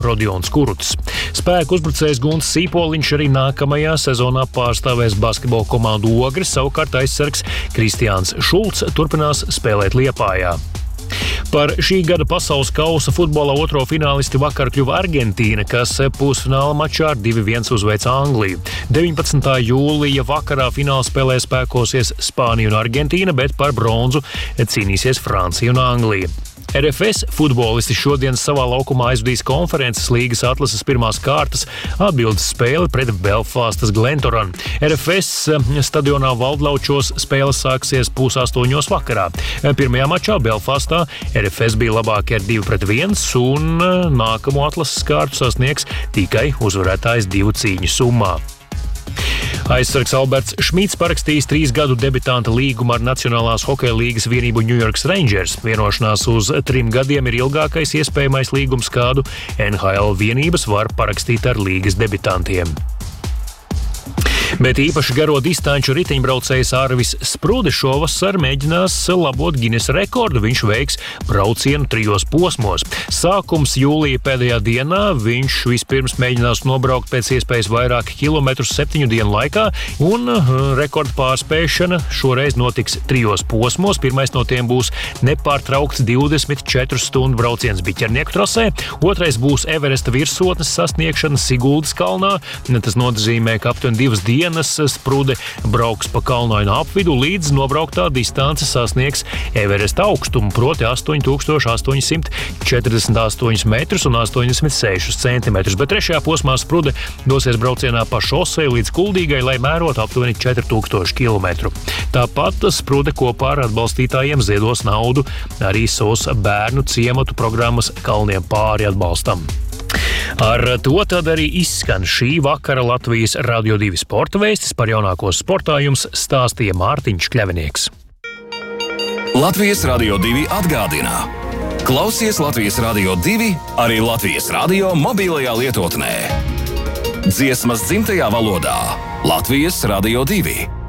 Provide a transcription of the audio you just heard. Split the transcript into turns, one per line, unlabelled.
Rodions Kuruts. Spēku uzbrucējs Gunts Sīpoliņš arī nākamajā sezonā pārstāvēs basketbola komandu Ogri, savukārt aizsargs Kristiāns Šulcs turpinās spēlēt Liepājā. Par šī gada pasaules kausa futbola otro finālisti vakar kļuva Argentīna, kas pusfināla mačā ar 2-1 uzveica Angliju. 19. jūlija vakarā fināla spēlē spēkosies Spānija un Argentīna, bet par bronzu cīnīsies Francija un Anglija. RFS futbolisti šodien savā laukumā aizvadīs konferences līgas atlases pirmās kārtas atbildes spēli pret Belfastas Glentoran. RFS stadionā Valdlaučos spēle sāksies 7:30 vakarā. Pirmajā mačā Belfastā RFS bija labākie ar 2-1 un nākamo atlases kārtu sasniegs tikai uzvarētājs 2 cīņu summā. Aizsargs Alberts Šmits parakstījis 3 gadu debitanta līgumu ar Nacionālās hokeja līgas vienību New York Rangers. Vienošanās uz 3 gadiem ir ilgākais iespējamais līgums, kādu NHL vienības var parakstīt ar līgas debitantiem. Bet īpaši garo distanču riteņbraucējs Arvis Sprude šovasar mēģinās labot Ginesa rekordu. Viņš veiks braucienu 3 posmos. Sākums jūlija pēdējā dienā. Viņš vispirms mēģinās nobraukt pēc iespējas vairāk kilometrus 7 dienu laikā, un rekorda pārspēšana šoreiz notiks 3 posmos. Pirmais no tiem būs nepārtraukts 24 stundu brauciens Biķernieku trasē. Otrais būs Everesta virsotnes sasniegšana Siguldas kalnā. Tas nozīmē, ka aptuveni 2 dienas Sprude brauks pa kalnainu apvidu, līdz nobrauktā distance sasniegs Everesta augstumu, proti 8848 metrus un 86 centimetrus, bet 3. posmā Sprude dosies braucienā pa šoseju līdz Kuldīgai, lai mērotu aptuveni 4000 kilometru. Tāpat Sprude kopā ar atbalstītājiem ziedos naudu arī SOS bērnu ciematu programmas Kalniem pāri atbalstam. Ar to tad arī izskan šī vakara Latvijas Radio 2 sporta vēstis. Par jaunāko sportā jums stāstīja Mārtiņš Kļavinieks.
Latvijas Radio 2 atgādina. Klausies Latvijas Radio 2 arī Latvijas radio mobilajā lietotnē. Dziesmas dzimtajā valodā. Latvijas Radio 2.